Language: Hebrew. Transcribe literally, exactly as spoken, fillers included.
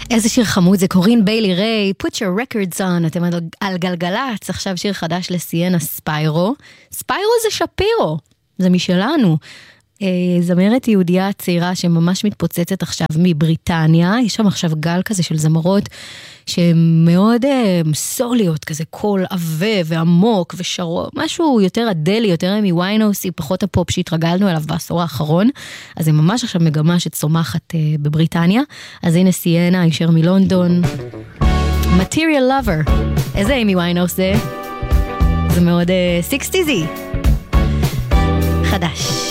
איזה שיר חמוד, זה קורין ביילי ריי, Put your records on, אתם על גלגלץ, עכשיו שיר חדש לסיינה ספיירו, ספיירו זה שפירו, זה משלנו, זמרת יהודיה צעירה שממש מתפוצצת עכשיו מבריטניה, יש שם עכשיו גל כזה של זמרות שהן מאוד סוליות, כזה קול עבה ועמוק ושרו, משהו יותר אדלי, יותר אמי ויינהאוסי, פחות הפופ שהתרגלנו אליו בעשור האחרון, אז זה ממש עכשיו מגמה שצומחת בבריטניה, אז הנה סיינה, הישר מלונדון, Material Lover, איזה אמי ויינהאוס זה? זה מאוד סיקסטיזי, חדש.